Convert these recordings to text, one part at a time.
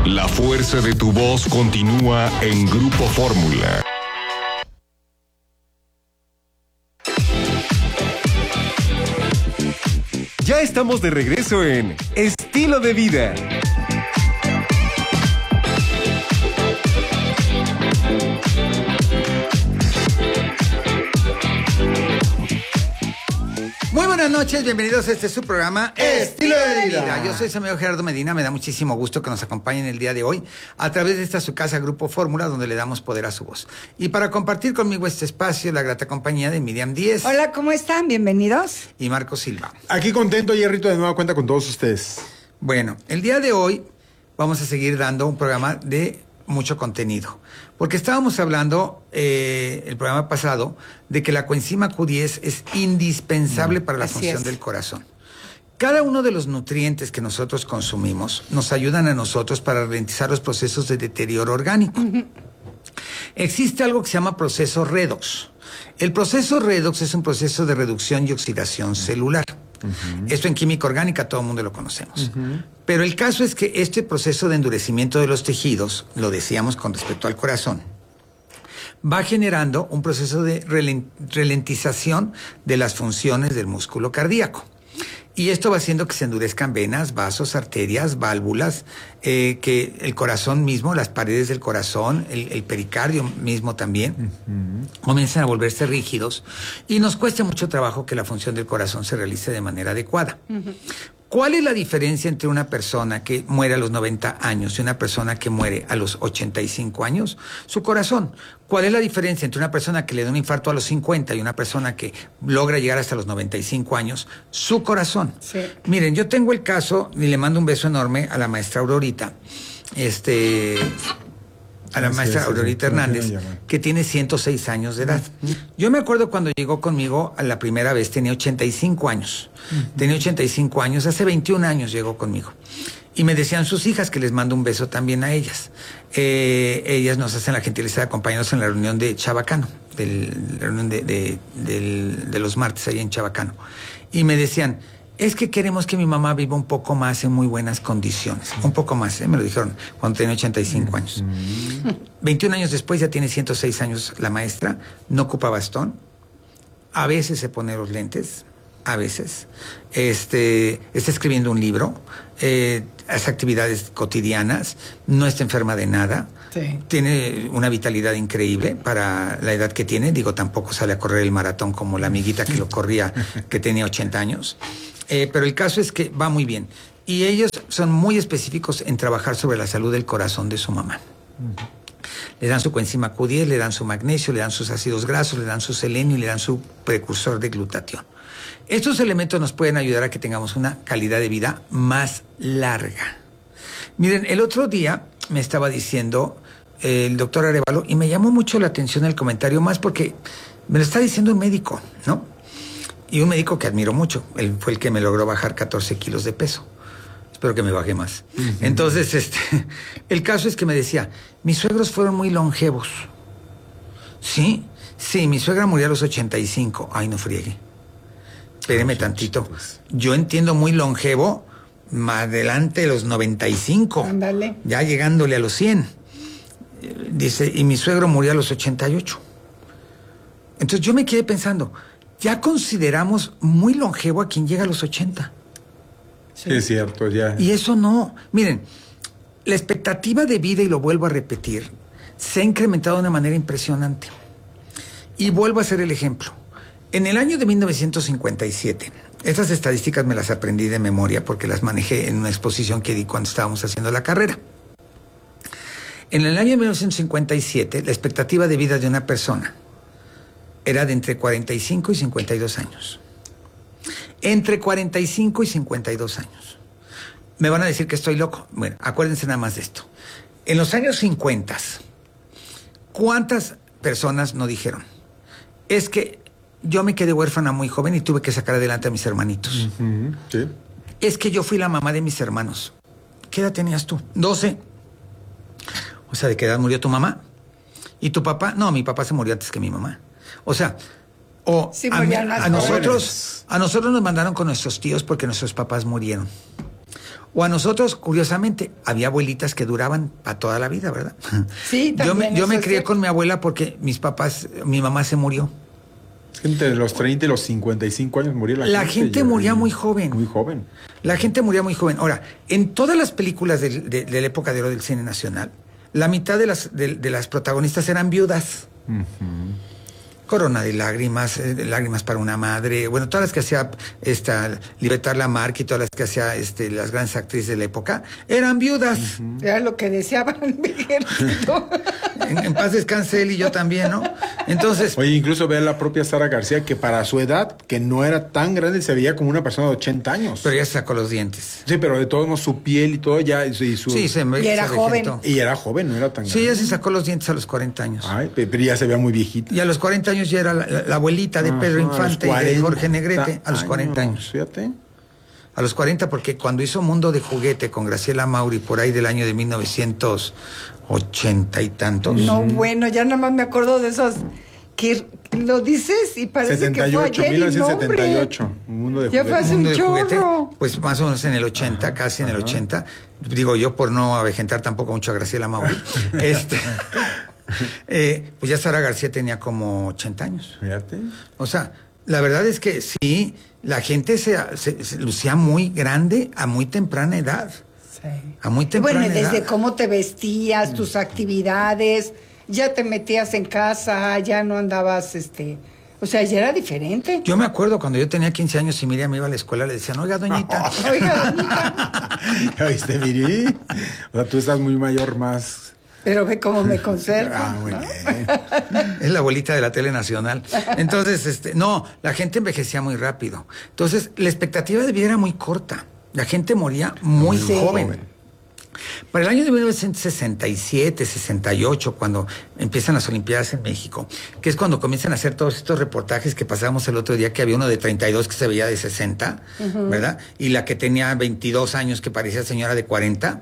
La fuerza de tu voz continúa en Grupo Fórmula. Ya estamos de regreso en Estilo de Vida. Muy buenas noches, bienvenidos a este su programa Estilo de Vida. Yo soy su amigo Gerardo Medina, me da muchísimo gusto que nos acompañen el día de hoy a través de esta su casa Grupo Fórmula, donde le damos poder a su voz. Y para compartir conmigo este espacio, la grata compañía de Miriam Díez. Hola, ¿cómo están? Bienvenidos. Y Marco Silva. Aquí contento, Hierrito, de nueva cuenta con todos ustedes. Bueno, el día de hoy vamos a seguir dando un programa de mucho contenido, porque estábamos hablando el programa pasado de que la coenzima Q10 es indispensable para la función del corazón. Cada uno de los nutrientes que nosotros consumimos nos ayudan a nosotros para ralentizar los procesos de deterioro orgánico. Existe algo que se llama proceso redox. El proceso redox es un proceso de reducción y oxidación celular. Esto en química orgánica todo el mundo lo conocemos. Pero el caso es que este proceso de endurecimiento de los tejidos, lo decíamos con respecto al corazón, va generando un proceso de ralentización de las funciones del músculo cardíaco. Y esto va haciendo que se endurezcan venas, vasos, arterias, válvulas, que el corazón mismo, las paredes del corazón, el pericardio mismo también, comienzan a volverse rígidos y nos cuesta mucho trabajo que la función del corazón se realice de manera adecuada. ¿Cuál es la diferencia entre una persona que muere a los 90 años y una persona que muere a los 85 años? Su corazón. ¿Cuál es la diferencia entre una persona que le da un infarto a los 50 y una persona que logra llegar hasta los 95 años? Su corazón. Sí. Miren, yo tengo el caso, y le mando un beso enorme a la maestra Aurorita, a la maestra Aurorita Hernández, que tiene 106 años de edad. Yo me acuerdo cuando llegó conmigo a la primera vez, tenía 85 años. Tenía 85 años, hace 21 años llegó conmigo. Y me decían sus hijas, que les mando un beso también a ellas. Ellas nos hacen la gentileza de acompañarnos en la reunión de Chabacano, la reunión de los martes ahí en Chabacano. Y me decían, es que queremos que mi mamá viva un poco más en muy buenas condiciones. Un poco más, me lo dijeron cuando tenía 85 años. 21 años después ya tiene 106 años la maestra, no ocupa bastón, a veces se pone los lentes, a veces, está escribiendo un libro, hace actividades cotidianas, no está enferma de nada. Sí. Tiene una vitalidad increíble para la edad que tiene. Digo, tampoco sale a correr el maratón como la amiguita que lo corría, que tenía 80 años. Pero el caso es que va muy bien. Y ellos son muy específicos en trabajar sobre la salud del corazón de su mamá. Le dan su coenzima Q10, le dan su magnesio, le dan sus ácidos grasos, le dan su selenio y le dan su precursor de glutatión. Estos elementos nos pueden ayudar a que tengamos una calidad de vida más larga. Miren, el otro día me estaba diciendo el doctor Arevalo, y me llamó mucho la atención el comentario, más porque me lo está diciendo un médico, ¿no? Y un médico que admiro mucho. Él fue el que me logró bajar 14 kilos de peso. Espero que me baje más. Entonces, el caso es que me decía, mis suegros fueron muy longevos. ¿Sí? Sí, mi suegra murió a los 85. Ay, no friegue. Espéreme tantito. Yo entiendo muy longevo, más adelante de los 95. Ándale. Ya llegándole a los 100. Dice, y mi suegro murió a los 88. Entonces yo me quedé pensando, ya consideramos muy longevo a quien llega a los 80. Sí, es cierto, ya. Y eso no. Miren, la expectativa de vida, y lo vuelvo a repetir, se ha incrementado de una manera impresionante. Y vuelvo a hacer el ejemplo. En el año de 1957, estas estadísticas me las aprendí de memoria porque las manejé en una exposición que di cuando estábamos haciendo la carrera. En el año de 1957, la expectativa de vida de una persona era de entre 45 y 52 años. Entre 45 y 52 años. Me van a decir que estoy loco. Bueno, acuérdense nada más de esto. En los años 50, ¿cuántas personas no dijeron? Es que yo me quedé huérfana muy joven y tuve que sacar adelante a mis hermanitos. Sí. Es que yo fui la mamá de mis hermanos. ¿Qué edad tenías tú? 12. O sea, ¿de qué edad murió tu mamá? ¿Y tu papá? No, mi papá se murió antes que mi mamá. O sea, sí, a nosotros nos mandaron con nuestros tíos porque nuestros papás murieron. O a nosotros, curiosamente, había abuelitas que duraban para toda la vida, ¿verdad? Sí, también. Yo me eso es crié cierto. con mi abuela porque mi mamá se murió. Entre los 30 y los 55 años moría La gente moría muy joven. Muy joven. La gente moría muy joven. Ahora, en todas las películas de la época de oro del cine nacional, la mitad de las protagonistas eran viudas. Corona de lágrimas, Lágrimas para una madre, bueno, todas las que hacía Libertad Lamarque y todas las que hacía las grandes actrices de la época, eran viudas. Era lo que deseaban mi ejército. En paz descanse él y yo también, ¿no? Entonces, Oye, incluso ve a la propia Sara García, que para su edad, que no era tan grande, se veía como una persona de 80 años. pero ya se sacó los dientes. Sí, pero de todos modos su piel y todo ya... Y Sí, Y era joven. reventó. Y era joven, no era tan Sí, grande. ya se sacó los dientes a los 40 años. Ay, pero ya se veía muy viejita. Y a los 40 años ya era la abuelita de Pedro Ajá, Infante y a los de Jorge 40 Negrete, a los 40 años. Fíjate. A los 40, porque cuando hizo Mundo de Juguete con Graciela Mauri, por ahí del año de 1980 y tantos. No, bueno, ya nada más me acuerdo de esos que lo dices y parece que fue 78, ayer y no, hombre. 1978. Un mundo de Ya fue juguete. hace Mundo un de Juguete, chorro. pues más o menos en el 80, casi en el 80. Digo yo por no avejentar tampoco mucho a Graciela Mauri. Pues ya Sara García tenía como 80 años. Fíjate. O sea, la verdad es que sí, la gente se lucía muy grande a muy temprana edad. Sí. A muy Y temprana bueno, y desde edad. cómo te vestías, tus actividades, ya te metías en casa, ya no andabas, o sea, ya era diferente. Yo me acuerdo cuando yo tenía 15 años y Miriam iba a la escuela, le decían, oiga, doñita. Oiga, doñita, ¿Ya viste, Miri? O sea, tú estás muy mayor más... pero ve cómo me conservo. Ah, muy ¿no? bien. Es la abuelita de la tele nacional. Entonces, no, la gente envejecía muy rápido. Entonces, la expectativa de vida era muy corta. La gente moría muy Sí. joven. Para el año de 1967, 68, cuando empiezan las Olimpiadas en México, que es cuando comienzan a hacer todos estos reportajes que pasábamos el otro día, que había uno de 32 que se veía de 60, ¿verdad? Y la que tenía 22 años que parecía señora de 40.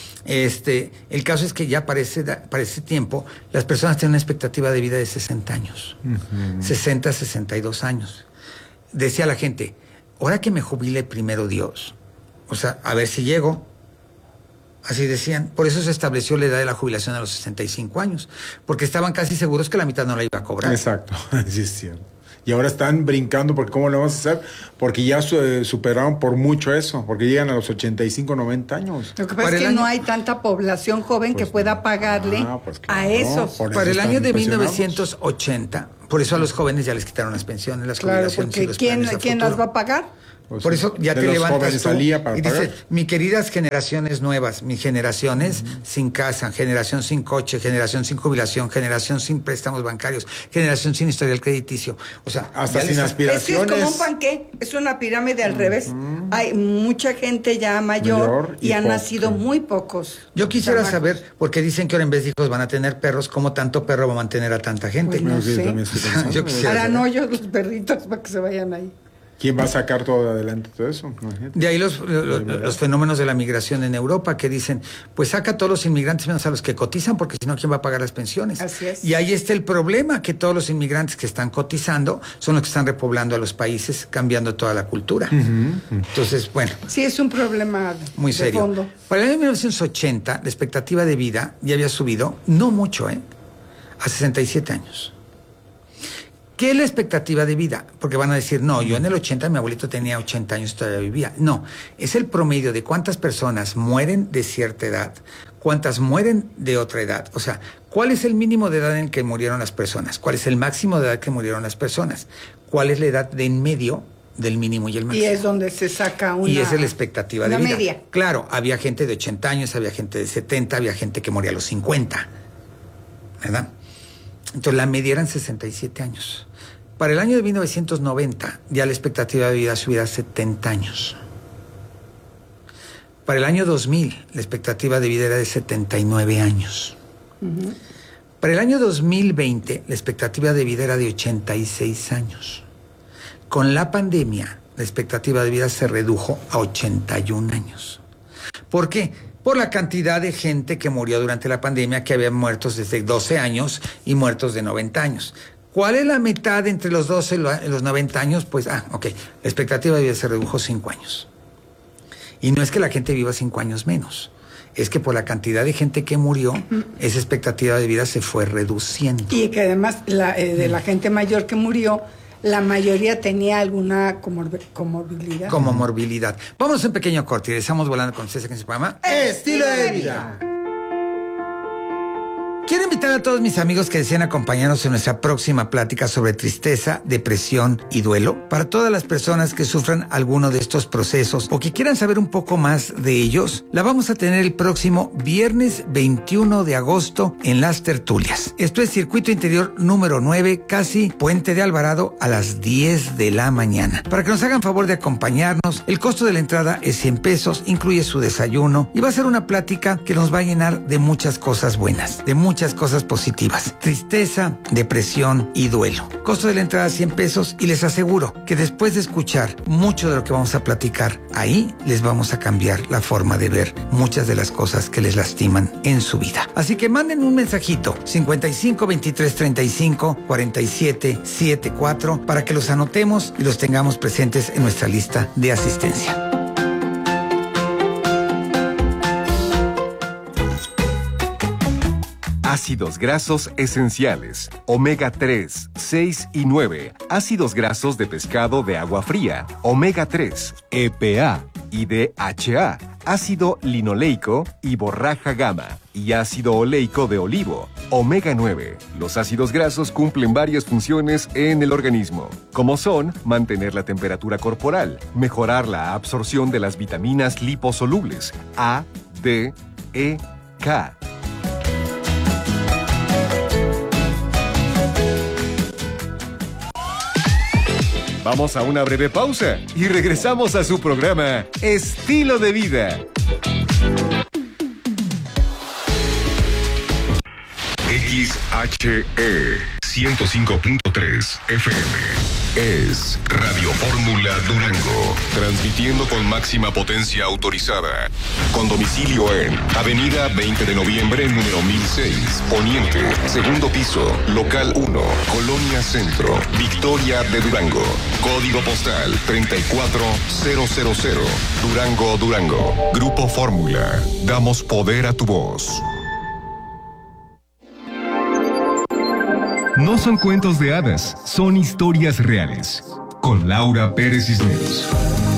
El caso es que ya para ese tiempo las personas tienen una expectativa de vida de 60 años, 60, 62 años. Decía la gente, ahora que me jubile primero Dios, o sea, a ver si llego. Así decían. Por eso se estableció la edad de la jubilación a los 65 años, porque estaban casi seguros que la mitad no la iba a cobrar. Exacto, sí es cierto. Y ahora están brincando porque ¿cómo lo vamos a hacer? Porque ya superaron por mucho eso, porque llegan a los 85, 90 años. Lo que Para pasa es el que no año- hay tanta población joven que Pues pueda no. pagarle Pues a claro, esos. por eso Para el están año de impresionados. 1980, por eso a los jóvenes ya les quitaron las pensiones, las Claro, jubilaciones y porque los ¿quién planes a las futuro. va a pagar? Pues Por eso ya de te los levantas jóvenes tú salía para y pagar. dices, mis queridas generaciones nuevas, mis generaciones sin casa, generación sin coche, generación sin jubilación, generación sin préstamos bancarios, generación sin historial crediticio. O sea, Hasta ya sin les- aspiraciones. Es que es como un panqué, es una pirámide al revés. Hay mucha gente ya mayor Mayor y y han poca. nacido muy pocos. Yo quisiera chamacos. saber, porque dicen que ahora en vez de hijos van a tener perros, ¿cómo tanto perro va a mantener a tanta gente? Pues no Sí, sé. también estoy pensando. Yo quisiera Harán saber. hoyos los perritos para que se vayan ahí. ¿Quién va a sacar todo adelante todo eso? Imagínate. De ahí los fenómenos de la migración en Europa que dicen, pues saca a todos los inmigrantes menos a los que cotizan, porque si no, ¿quién va a pagar las pensiones? Así es. Y ahí está el problema, que todos los inmigrantes que están cotizando son los que están repoblando a los países, cambiando toda la cultura. Entonces, bueno, Sí, es un problema muy de serio. fondo. Para el año 1980, la expectativa de vida ya había subido, no mucho, a 67 años. ¿Qué es la expectativa de vida? Porque van a decir, no, yo en el 80 mi abuelito tenía 80 años y todavía vivía. No, es el promedio de cuántas personas mueren de cierta edad, cuántas mueren de otra edad. O sea, ¿cuál es el mínimo de edad en que murieron las personas? ¿Cuál es el máximo de edad que murieron las personas? ¿Cuál es la edad de en medio del mínimo y el máximo? Y es donde se saca una... Y esa es la expectativa de una vida. media. Claro, había gente de 80 años, había gente de 70, había gente que moría a los 50, ¿verdad? Entonces la media eran 67 años. Para el año de 1990 ya la expectativa de vida subía a 70 años. Para el año 2000 la expectativa de vida era de 79 años. Para el año 2020 la expectativa de vida era de 86 años. Con la pandemia la expectativa de vida se redujo a 81 años. ¿Por qué? Por la cantidad de gente que murió durante la pandemia, que había muertos desde 12 años y muertos de 90 años. ¿Cuál es la mitad entre los 12 y los 90 años? Pues, ok, la expectativa de vida se redujo 5 años. Y no es que la gente viva 5 años menos, es que por la cantidad de gente que murió, esa expectativa de vida se fue reduciendo. Y que además de la gente mayor que murió, la mayoría tenía alguna comorbilidad. Comorbilidad. Vamos a un pequeño corte y regresamos volando con César en su programa Estilo de vida. Quiero invitar a todos mis amigos que deseen acompañarnos en nuestra próxima plática sobre tristeza, depresión y duelo. Para todas las personas que sufran alguno de estos procesos o que quieran saber un poco más de ellos, la vamos a tener el próximo viernes 21 de agosto en Las Tertulias. Esto es Circuito Interior número 9, casi Puente de Alvarado, a las 10 de la mañana. Para que nos hagan favor de acompañarnos, el costo de la entrada es 100 pesos, incluye su desayuno y va a ser una plática que nos va a llenar de muchas cosas buenas, de muchas cosas positivas. Tristeza, depresión y duelo. Costo de la entrada 100 pesos y les aseguro que después de escuchar mucho de lo que vamos a platicar ahí, les vamos a cambiar la forma de ver muchas de las cosas que les lastiman en su vida. Así que manden un mensajito 55 23 35 47 74 para que los anotemos y los tengamos presentes en nuestra lista de asistencia. Ácidos grasos esenciales, omega 3, 6 y 9, ácidos grasos de pescado de agua fría, omega 3, EPA y DHA, ácido linoleico y borraja gamma, y ácido oleico de olivo, omega 9. Los ácidos grasos cumplen varias funciones en el organismo, como son mantener la temperatura corporal, mejorar la absorción de las vitaminas liposolubles A, D, E, K. Vamos a una breve pausa y regresamos a su programa Estilo de Vida. XHE 105.3 FM es Radio Fórmula Durango, transmitiendo con máxima potencia autorizada, con domicilio en Avenida 20 de Noviembre, número 1006, Poniente, segundo piso, local 1, Colonia Centro, Victoria de Durango, código postal 34000, Durango, Durango. Grupo Fórmula, damos poder a tu voz. No son cuentos de hadas, son historias reales. Con Laura Pérez Cisneros.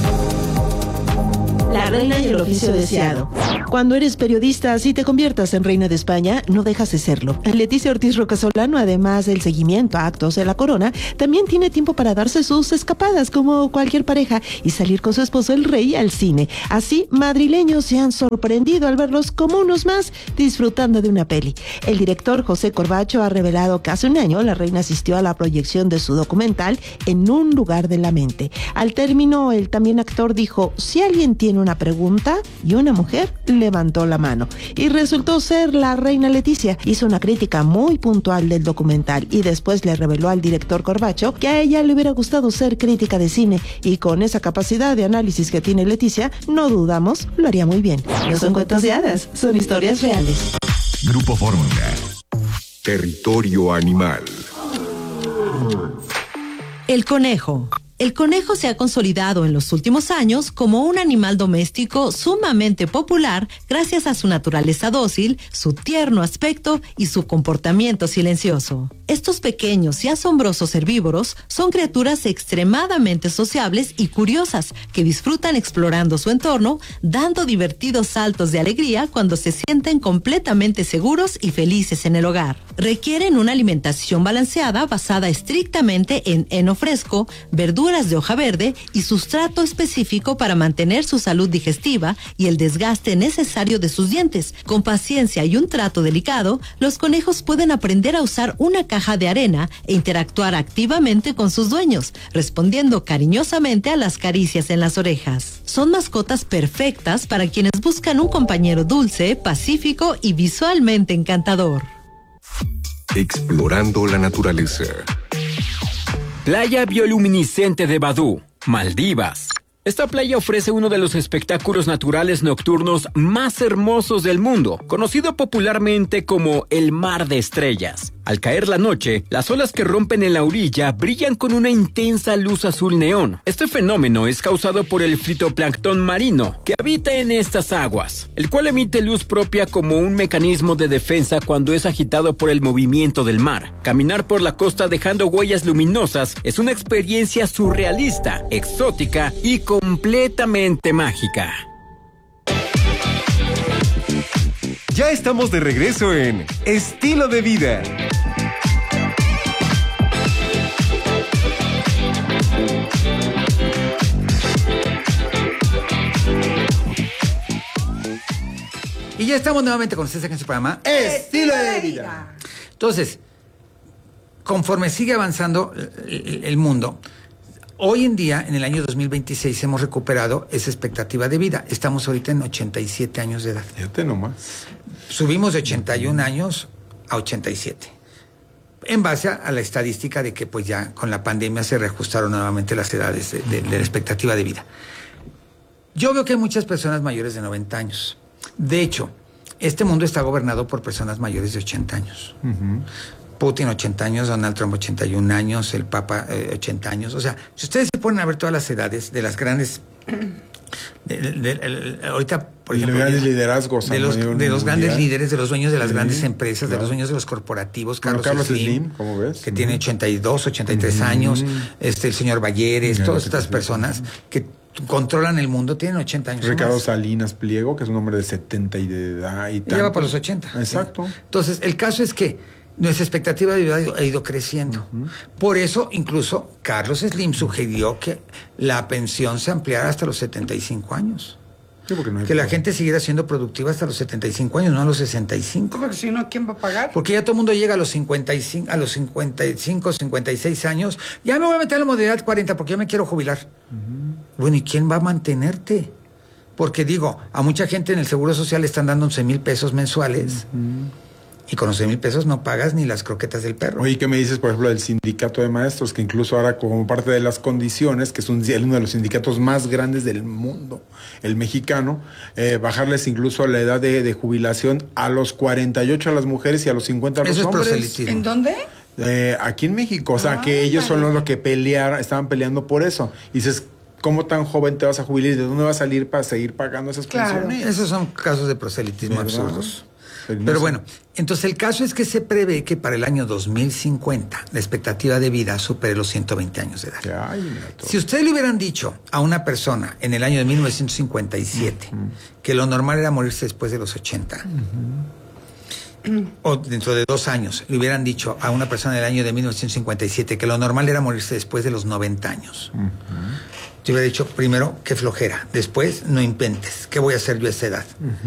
La reina y el oficio deseado. Cuando eres periodista, si te conviertas en reina de España, no dejas de serlo. Leticia Ortiz Rocasolano, además del seguimiento a actos de la corona, también tiene tiempo para darse sus escapadas como cualquier pareja y salir con su esposo el rey al cine. Así, madrileños se han sorprendido al verlos como unos más disfrutando de una peli. El director José Corbacho ha revelado que hace un año la reina asistió a la proyección de su documental En un lugar de la mente. Al término, el también actor dijo: si alguien tiene una pregunta, y una mujer levantó la mano. Y resultó ser la reina Leticia. Hizo una crítica muy puntual del documental y después le reveló al director Corbacho que a ella le hubiera gustado ser crítica de cine, y con esa capacidad de análisis que tiene Leticia, no dudamos, lo haría muy bien. No son cuentos de hadas, son historias reales. Grupo Fórmula. Territorio animal. El conejo. El conejo se ha consolidado en los últimos años como un animal doméstico sumamente popular gracias a su naturaleza dócil, su tierno aspecto y su comportamiento silencioso. Estos pequeños y asombrosos herbívoros son criaturas extremadamente sociables y curiosas que disfrutan explorando su entorno, dando divertidos saltos de alegría cuando se sienten completamente seguros y felices en el hogar. Requieren una alimentación balanceada basada estrictamente en heno fresco, verduras de hoja verde y sustrato específico para mantener su salud digestiva y el desgaste necesario de sus dientes. Con paciencia y un trato delicado, los conejos pueden aprender a usar una caja de arena e interactuar activamente con sus dueños, respondiendo cariñosamente a las caricias en las orejas. Son mascotas perfectas para quienes buscan un compañero dulce, pacífico y visualmente encantador. Explorando la naturaleza. Playa bioluminiscente de Badú, Maldivas. Esta playa ofrece uno de los espectáculos naturales nocturnos más hermosos del mundo, conocido popularmente como el Mar de Estrellas. Al caer la noche, las olas que rompen en la orilla brillan con una intensa luz azul neón. Este fenómeno es causado por el fitoplancton marino, que habita en estas aguas, el cual emite luz propia como un mecanismo de defensa cuando es agitado por el movimiento del mar. Caminar por la costa dejando huellas luminosas es una experiencia surrealista, exótica y completamente mágica. Ya estamos de regreso en Estilo de Vida. Y ya estamos nuevamente con ustedes en su programa Estilo de Vida. Entonces, conforme sigue avanzando el mundo, hoy en día, en el año 2026, hemos recuperado esa expectativa de vida. Estamos ahorita en 87 años de edad. Fíjate nomás. Subimos de 81 años a 87. En base a la estadística de que pues ya con la pandemia se reajustaron nuevamente las edades de la expectativa de vida. Yo veo que hay muchas personas mayores de 90 años. De hecho, este mundo está gobernado por personas mayores de 80 años. Uh-huh. Putin 80 años, Donald Trump 81 años, el Papa 80 años. O sea, si ustedes se ponen a ver todas las edades de las grandes... ahorita, por ejemplo... Los grandes liderazgos. De los grandes líderes, de los dueños de las grandes empresas, de los dueños de los corporativos. Carlos Slim, ¿cómo ves? Que tiene 82, 83 años. El señor Balleres, todas estas personas que controlan el mundo, tienen 80 años. Ricardo Salinas Pliego, que es un hombre de 70 y de edad y ya va por los 80. Exacto. ¿Sí? Entonces, el caso es que nuestra expectativa de vida ha ido creciendo. Uh-huh. Por eso, incluso, Carlos Slim sugirió que la pensión se ampliara hasta los 75 años. Sí, no que la gente siguiera siendo productiva hasta los 75 años, no a los 65. Porque si no, ¿quién va a pagar? Porque ya todo el mundo llega a los 55, 56 años. Ya me voy a meter a la modalidad 40 porque yo me quiero jubilar. Uh-huh. Bueno, ¿y quién va a mantenerte? Porque digo, a mucha gente en el Seguro Social le están dando 11,000 pesos mensuales. Uh-huh. Y con 11,000 pesos no pagas ni las croquetas del perro. Oye, ¿qué me dices, por ejemplo, del sindicato de maestros? Que incluso ahora, como parte de las condiciones, que es uno de los sindicatos más grandes del mundo, el mexicano, bajarles incluso la edad de jubilación a los 48 a las mujeres y a los 50 a los hombres. Eso es proselitismo. ¿En dónde? Aquí en México. O sea, que ellos son los que estaban peleando por eso. Y dices, ¿cómo tan joven te vas a jubilar y de dónde vas a salir para seguir pagando esas pensiones? Esos son casos de proselitismo absurdos. Pero bueno, entonces el caso es que se prevé que para el año 2050 la expectativa de vida supere los 120 años de edad. Si ustedes le hubieran dicho a una persona en el año de 1957 que lo normal era morirse después de los 80, o dentro de 2 años le hubieran dicho a una persona en el año de 1957 que lo normal era morirse después de los 90 años, te hubiera dicho primero, qué flojera, después, no inventes, ¿qué voy a hacer yo a esa edad?